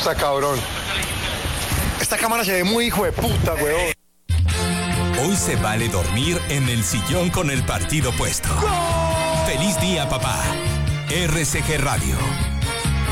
está cabrón. Esta cámara se ve muy hijo de puta, weón. Hoy se vale dormir en el sillón con el partido puesto. ¡Gol! ¡Feliz día, papá! RCG Radio.